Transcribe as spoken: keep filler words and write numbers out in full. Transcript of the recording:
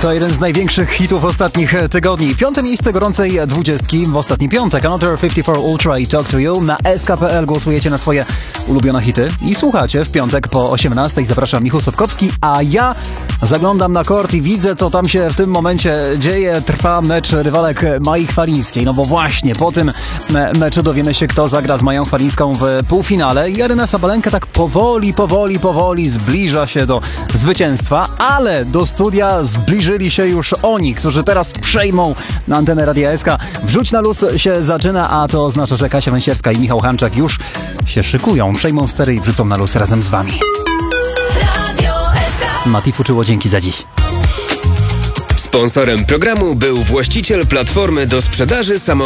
To jeden z największych hitów ostatnich tygodni. Piąte miejsce gorącej dwudziestki w ostatni piątek. Another pięćdziesiąt cztery Ultra i Talk to You. Na S K kropka P L głosujecie na swoje ulubione hity i słuchacie w piątek po osiemnastej. Zapraszam, Michał Sobkowski, a ja zaglądam na kort i widzę, co tam się w tym momencie dzieje. Trwa mecz rywalek Mai Chwalińskiej. No bo właśnie po tym meczu dowiemy się, kto zagra z Mają Chwalińską w półfinale. I Aryna Sabalenka tak powoli, powoli, powoli zbliża się do zwycięstwa, ale do studia zbliżyli się już oni, którzy teraz przejmą na antenę Radia S K. Wrzuć na luz się zaczyna, a to oznacza, że Kasia Węsierska i Michał Hanczak już się szykują, przejmą stery i wrzucą na luz razem z wami. Mati Fuczyło, dzięki za dziś. Sponsorem programu był właściciel platformy do sprzedaży samochodów.